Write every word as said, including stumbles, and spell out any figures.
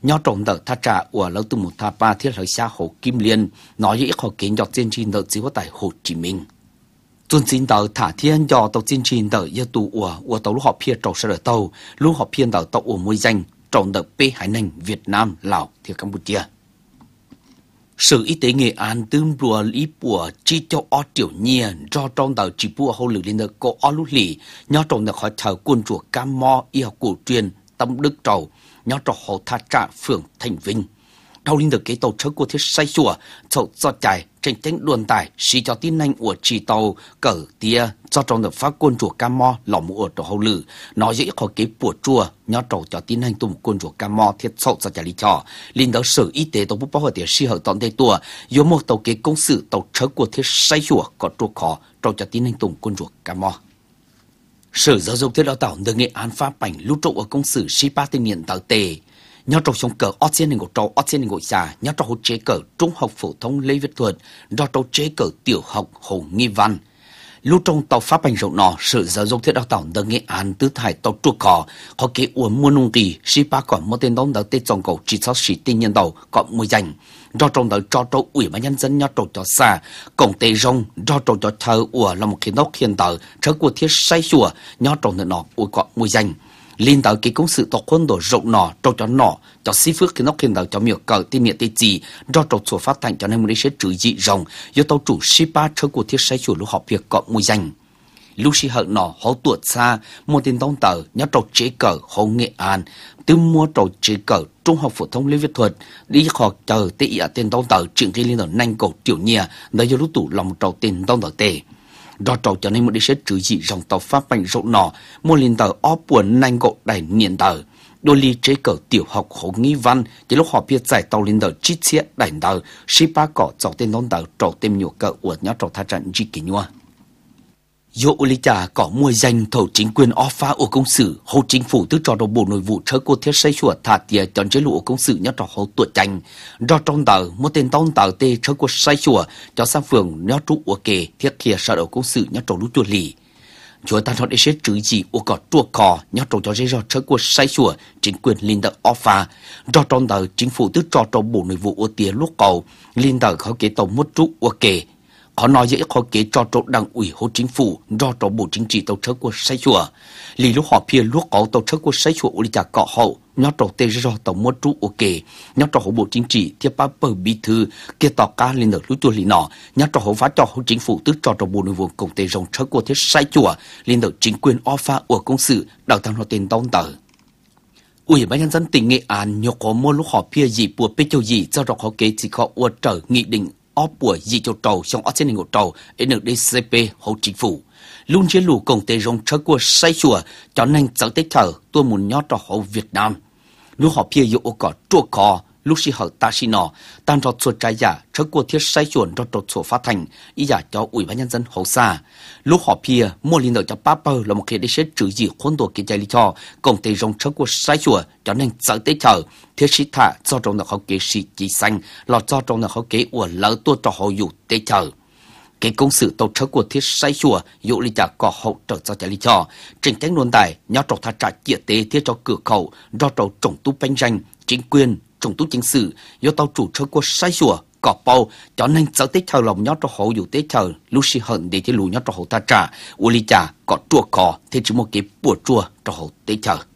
nhau trồng đợt thà trả của lâu từ một thà ba thiết lợi xã Hồ Kim Liên nói với họ kiến dọc trên trên đợt chỉ có tại Hồ Chí Minh. Tuần xin đợt thả thiên do tàu trên trên đợt yêu tù của của tàu lúc họ phiên trầu sở tàu lúc họ phiên đợt tàu của môi danh trồng đợt P Hải Ninh Việt Nam Lào thì Campuchia. Sở Y tế Nghệ An tương đùa lý bùa chi cho ó tiểu nhia do trong đợt chỉ bùa hậu lử lên đợt có ó lũ lì nhau trồng đợt họ chờ quân chùa Cam Mo y học cổ truyền tâm đức trầu nhau trò hồ thà trả phường Thành Vinh. Đầu linh được cái tàu车của thiết say chùa, chậu do chạy, tranh tranh đuôn tải, xí cho tin anh của chỉ tàu, cỡ tia, cho trong được phát quân chùa Cam Mo, lỏng mũ ở trò hậu lử, nói dễ khó kế bùa chùa, nhau trầu cho tin anh tùm quân chùa Cam Mo thiết chậu do chạy lý cho. Linh đó sở y tế tàu bút báo hợp tiền si hậu tọn tây tùa, yếu một tàu kế công sự tàu车của thiết say chùa, có chùa khó, trầu cho tin anh tùm quân chùa Cam Mo. Sở giáo dục thiết đào tạo được Nghệ An phá bảnh lưu trộn ở công sự si ba tên niệm tạo tề. Nhớ trâu trong cờ ớt trên ngộ trâu ớt trên ngộ xà, nhớ trâu hồ chế cờ trung học phổ thông Lê Viết Thuật, do trâu chế cờ tiểu học Hồ Nghi Văn. Lưu trong tàu pháp bành rộng nọ, Sở giáo dục thiết đào tạo được Nghệ An tứ thải tàu chuột cỏ, họ kế uống mua nông kỳ, si ba còn một tên đông đầu tê trong cầu chỉ sau sĩ tinh nhân đầu có mùi danh. Do trong đó cho trâu ủy ban nhân dân nhớ trâu cho xa, cổng tê rong, do trâu cho thơ ủa là một khi nóc hiện tờ, trở của thiết say chùa, nhớ trâu nợ nọ ủi có mùi danh. Liên tạo cái công sự tộc quân đồ rộng nọ trâu cho nọ cho sĩ phước khi nó khiến tạo cho miệng cờ tìm miệng tê gì do trâu sổ phát thành cho nên mới sẽ trừ dị rộng do tàu chủ sĩ ba车của thiết say chủ lúc học việc có mùi danh lúc sĩ hận nọ hậu tuột xa mua tiền tông tờ nhớ trâu chế cờ hậu Nghệ An từ mua trâu chế cờ trung học phổ thông Lê Viết Thuật đi họ chờ tê ý tiền tông tờ chuyện khi liên tờ nanh cổ tiểu nhia nơi do lúc tủ lòng trâu tiền tông tờ tê đó trâu cho nên một đi sẽ trừ dị dòng tàu pháp bành rộng nọ mua liên tờ ó buồn nanh gộ đẩy niên tờ đôi ly chế cờ tiểu học Hồ Nghi Văn chỉ lúc họ biết giải tàu liên tờ chít xía đẩy tờ sĩ ba cỏ dọc tên đón tờ trâu tên nhiều cờ uột nhá trâu tha trận dị kỳ nhua Dô lý trả có mùi danh thầu chính quyền ó phá ở công sự, Hồ Chính phủ tức cho đầu bộ nội vụ车của thiết xây chùa thả tìa chọn chế lũ ở công sự nhớ trò hồ tuột tranh. Do trong tờ, một tên tông tờ tê车của xây chùa, cho sang phường nhớ trụ ở kề thiết kia sợ ở công sự nhớ trò lũ chuột lì. Chúa ta nói để sẽ trừ gì ở có chuột cò nhớ trò cho dây do车của xây chùa, chính quyền liên tờ ó phá. Do trong tờ, chính phủ tức cho đầu bộ nội vụ ở tìa lúc cầu, liên tờเขาkế tàu một trụ ở kề. Họ nói dễ khó kế cho trộn đảng ủy Hồ Chính phủ do trộn bộ chính trị tàu车của xây chùa. Lý lúc họ phía lúc có tàu车của xây chùa ở lý trả cọ hậu, nhớ trộn tê do tàu mua trụ ok, nhớ trộn hậu bộ chính trị tiếp bác bờ bí thư, kia tỏ ca lên ở lúc chùa lý nọ, nhớ trộn hậu phá cho Hồ Chính phủ tức cho trộn bộ nội vụ công tê rồng车của thiết xây chùa, lên ở chính quyền ó phá ở công sự, đào tăng họ tên tông tờ. Ủy ban nhân dân tỉnh Nghệ An nhớ có mua lúc họ phía gì bùa bê châu gì do họ kế chỉ có ua trở nghị định ó bùa dị châu trầu trong ó trên ngộ trầu N D C P Hồ Chính phủ luôn chế lù công tê rong车của xây chùa cho nên dẫn tới thờ tôi muốn nhớ cho hậu Việt Nam lúc họ phía yêu có chua cò lúc sĩ hậu ta sĩ nọ tan cho chuột trái giả车của thiết xây chùa cho trột sổ phát thành ý giả cho ủy ban nhân dân hậu xa lúc họ phía mua liên đội cho Papa là một cái để sẽ trừ dị khuôn đồ cái trái lý cho công tê rong车của xây chùa cho nên dẫn tới thờ thiết sĩ thả do trong là họ kế sĩ chỉ xanh là do trong là họ kế của lỡ tôi cho họ dụ tế thờ cái công sự tàu车của thiết xây chùa dụ lý trả có hậu trợ cho trái lý cho trình tránh luân tài nhau trọc thả trả chia tế thiết cho cửa khẩu do trọc trồng tu bánh danh chính quyền trồng tu chính sự do tàu chủ车của xây chùa có bao cho nên dẫn tới thờ lòng nhau cho hậu dụ tế thờ lúc sĩ hận để chế lù nhau cho hậu thả trả u lý trả có chùa cỏ thì chỉ một cái bùa chùa cho hậu tế thờ